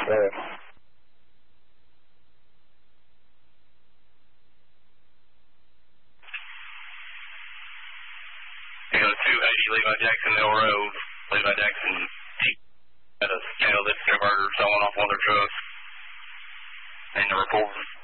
You go 280 Levi Jackson Mill Road. Levi Jackson had a scale lift converter selling off one of their trucks. And the report